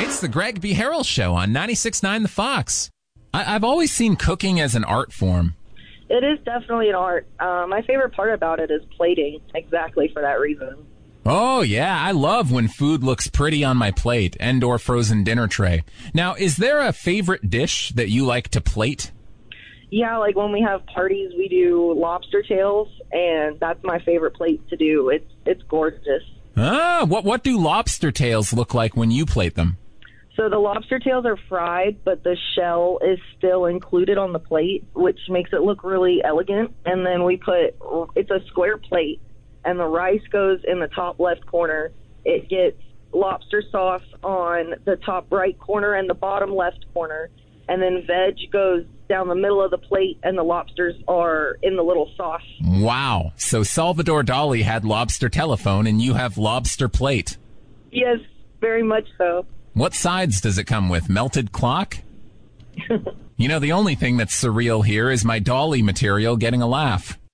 It's the Greg B. Harrell Show on 96.9 The Fox. I've always seen cooking as an art form. It is definitely an art. My favorite part about it is plating, exactly for that reason. Oh, yeah, I love when food looks pretty on my plate and or frozen dinner tray. Now, is there a favorite dish that you like to plate? Yeah, like when we have parties, we do lobster tails, and that's my favorite plate to do. It's gorgeous. Ah, what do lobster tails look like when you plate them? So the lobster tails are fried, but the shell is still included on the plate, which makes it look really elegant. And then it's a square plate, and the rice goes in the top left corner. It gets lobster sauce on the top right corner and the bottom left corner. And then veg goes down the middle of the plate, and the lobsters are in the little sauce. Wow. So Salvador Dali had lobster telephone, and you have lobster plate. Yes, very much so. What sides does it come with? Melted clock? You know, the only thing that's surreal here is my Dolly material getting a laugh.